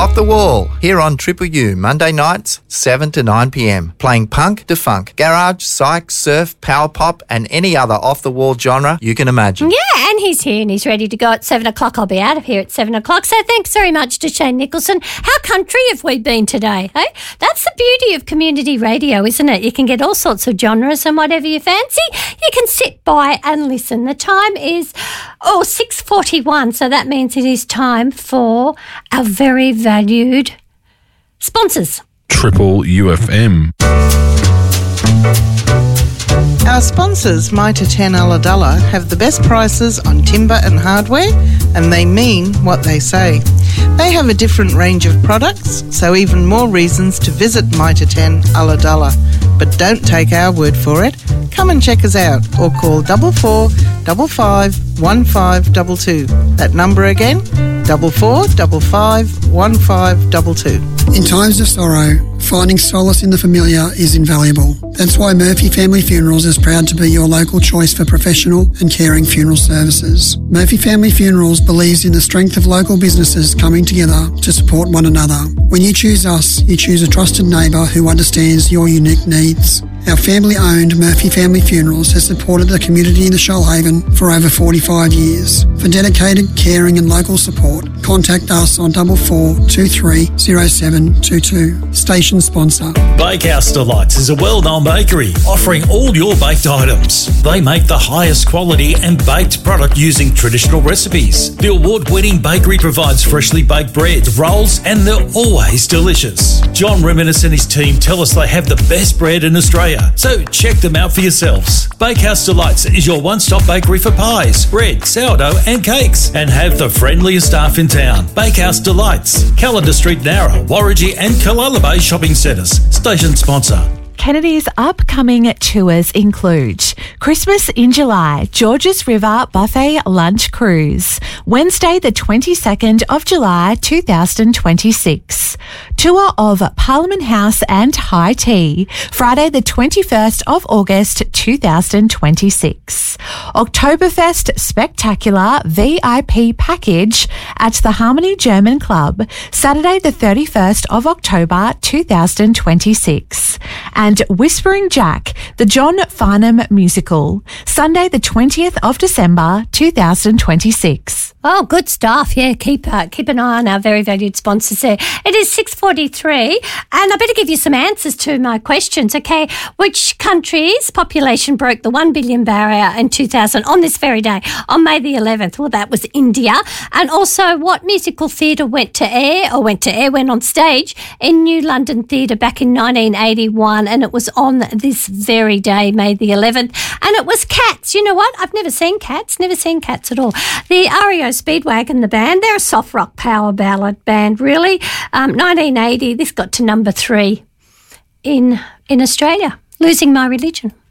Off the Wall, here on Triple U, Monday nights, 7 to 9 p.m. Playing punk to funk, garage, psych, surf, power pop and any other off-the-wall genre you can imagine. Yeah, and he's here and he's ready to go at 7 o'clock. I'll be out of here at 7 o'clock. So thanks very much to Shane Nicholson. How country have we been today, eh? That's the beauty of community radio, isn't it? You can get all sorts of genres and whatever you fancy. You can sit by and listen. The time is 6:41, so that means it is time for our very valued sponsors. Triple UFM. Our sponsors, Mitre 10 Ulladulla, have the best prices on timber and hardware, and they mean what they say. They have a different range of products, so even more reasons to visit Mitre 10 Ulladulla. But don't take our word for it. Come and check us out or call 44 55 1522. That number again, 44 55 1522. In times of sorrow, finding solace in the familiar is invaluable. That's why Murphy Family Funerals is proud to be your local choice for professional and caring funeral services. Murphy Family Funerals believes in the strength of local businesses coming together to support one another. When you choose us, you choose a trusted neighbour who understands your unique needs. Our family-owned Murphy Family Funerals has supported the community in the Shoalhaven for over 45 years. For dedicated, caring and local support, contact us on 44230722. Station sponsor. Bakehouse Delights is a well-known bakery offering all your baked items. They make the highest quality and baked product using traditional recipes. The award-winning bakery provides freshly baked bread, rolls, and they're always delicious. John Reminis and his team tell us they have the best bread in Australia, so check them out for yourselves. Bakehouse Delights is your one-stop bakery for pies, bread, sourdough and cakes, and have the friendliest staff in town. Bakehouse Delights, Callender Street, Nowra, Warragee and Killala Bay shopping centres. Station sponsor. Kennedy's upcoming tours include Christmas in July, Georges River Buffet Lunch Cruise, Wednesday the 22nd of July 2026. Tour of Parliament House and High Tea, Friday the 21st of August 2026. Oktoberfest Spectacular VIP Package at the Harmony German Club, Saturday the 31st of October 2026. And Whispering Jack, the John Farnham musical, Sunday the 20th of December 2026. Oh, good stuff. Yeah, keep an eye on our very valued sponsors there. It is 6:43, and I better give you some answers to my questions, okay? Which country's population broke the 1 billion barrier in 2000 on this very day, on May the 11th? Well, that was India. And also, what musical theatre went on stage in New London Theatre back in 1981, and it was on this very day, May the 11th, and it was Cats. You know what? I've never seen Cats at all. The REO Speedwagon, the band, they're a soft rock power ballad band, really. 1980, this got to number 3 in Australia. Losing My Religion.